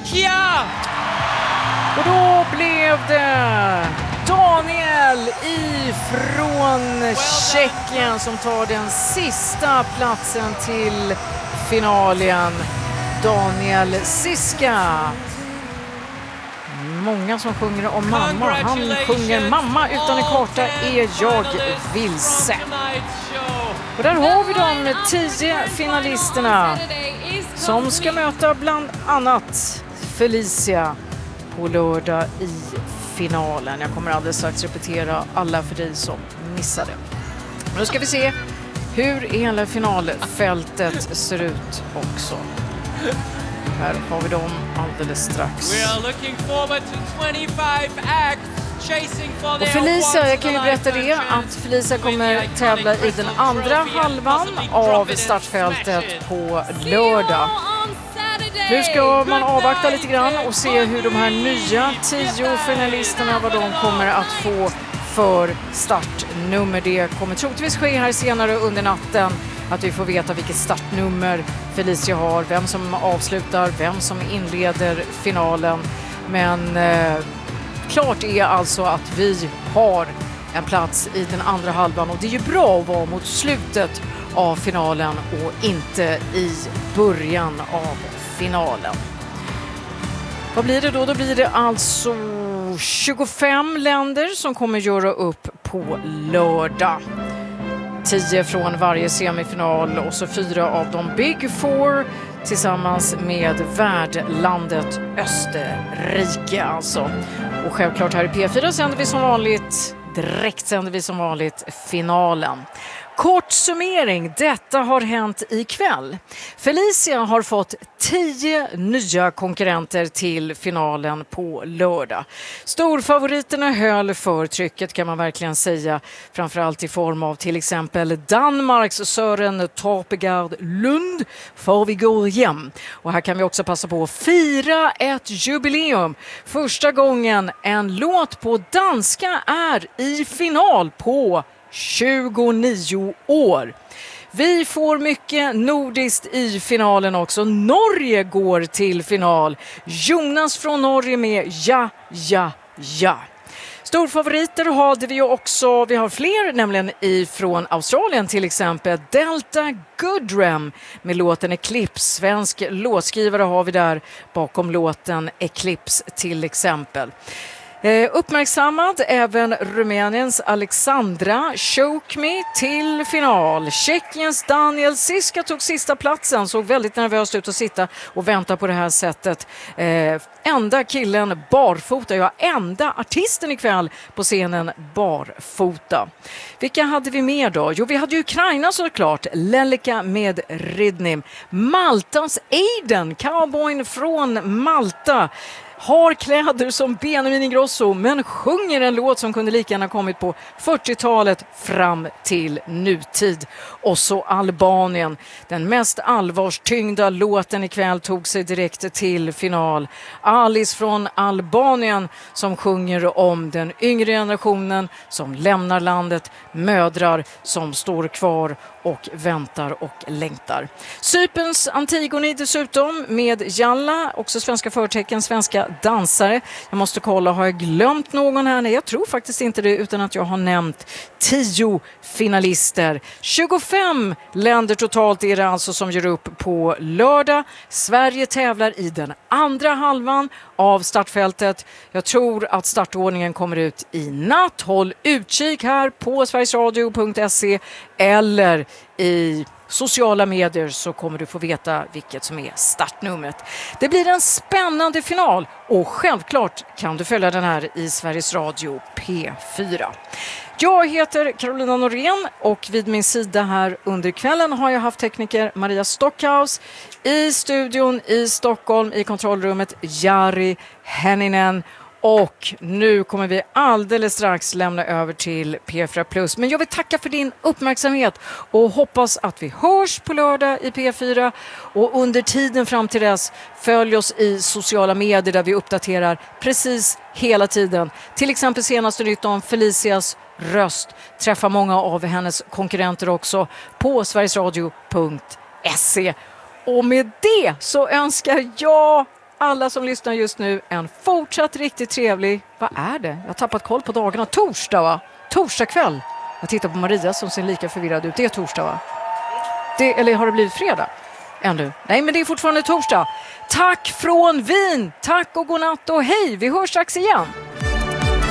Kia! Och då blev det Daniel ifrån Tjeckien som tar den sista platsen till finalen. Daniel Siska. Många som sjunger om mamma. Han sjunger mamma utan en karta är jag vilse. Och där har vi de 10 finalisterna som ska möta bland annat Felicia på lördag i finalen. Jag kommer alldeles strax repetera alla för dig som missade. Men då ska vi se hur hela finalfältet ser ut också. Här har vi dem alldeles strax. Och Felicia, jag kan ju berätta det att Felicia kommer tävla i den andra halvan av startfältet på lördag. Nu ska man avvakta lite grann och se hur de här nya 10 finalisterna, vad de kommer att få för startnummer. Det kommer troligtvis ske här senare under natten att vi får veta vilket startnummer Felicia har, vem som avslutar, vem som inleder finalen. Men klart är alltså att vi har en plats i den andra halvan och det är ju bra att vara mot slutet av finalen och inte i början av finalen. Vad blir det då? Då blir det alltså 25 länder som kommer göra upp på lördag. 10 från varje semifinal och så 4 av de Big Four tillsammans med värdlandet Österrike alltså. Och självklart här i P4 sänder vi som vanligt, direkt sänder vi som vanligt finalen. Kort summering, detta har hänt ikväll. Felicia har fått 10 nya konkurrenter till finalen på lördag. Storfavoriterna höll för trycket kan man verkligen säga. Framförallt i form av till exempel Danmarks Søren Torpegard Lund för vi går hem. Och här kan vi också passa på att fira ett jubileum. Första gången en låt på danska är i final på 29 år. Vi får mycket nordiskt i finalen också. Norge går till final. Jonas från Norge med Ja, ja, ja. Storfavoriter hade vi ju också. Vi har fler nämligen ifrån Australien till exempel. Delta Goodrem med låten Eclipse. Svensk låtskrivare har vi där bakom låten Eclipse till exempel. Uppmärksammad även Rumäniens Alexandra Choke Me till final. Tjeckiens Daniel Siska tog sista platsen, såg väldigt nervöst ut att sitta och vänta på det här sättet. Enda killen barfota, ja enda artisten ikväll på scenen barfota. Vilka hade vi mer då? Jo, vi hade Ukraina såklart, Lelika med Ridnim. Maltas Aiden, cowboyn från Malta. Har kläder som Benjamin Ingrosso men sjunger en låt som kunde lika gärna kommit på 40-talet fram till nutid. Och så Albanien, den mest allvarstyngda låten ikväll tog sig direkt till final. Alice från Albanien som sjunger om den yngre generationen som lämnar landet, mödrar som står kvar och väntar och längtar. Cyperns Antigone dessutom med Jalla, också svenska förtecken, svenska dansare. Jag måste kolla, har jag glömt någon här? Nej, jag tror faktiskt inte det utan att jag har nämnt 10 finalister. 25 länder totalt är det alltså som gör upp på lördag. Sverige tävlar i den andra halvan av startfältet. Jag tror att startordningen kommer ut i natt. Håll utkik här på sverigesradio.se eller i sociala medier så kommer du få veta vilket som är startnumret. Det blir en spännande final och självklart kan du följa den här i Sveriges Radio P4. Jag heter Carolina Norén och vid min sida här under kvällen har jag haft tekniker Maria Stockhaus, i studion i Stockholm i kontrollrummet Jari Henninen. Och nu kommer vi alldeles strax lämna över till P4+. Men jag vill tacka för din uppmärksamhet och hoppas att vi hörs på lördag i P4. Och under tiden fram till dess, följ oss i sociala medier där vi uppdaterar precis hela tiden. Till exempel senaste nytt om Felicias röst. Träffa många av hennes konkurrenter också på sverigesradio.se. Och med det så önskar jag alla som lyssnar just nu en fortsatt riktigt trevlig, vad är det? Jag har tappat koll på dagarna. Torsdag, va? Torsdag kväll. Jag tittar på Maria som ser lika förvirrad ut. Det är torsdag, va? Eller har det blivit fredag? Ännu? Nej, men det är fortfarande torsdag. Tack från Wien. Tack och godnatt och hej. Vi hörs strax igen.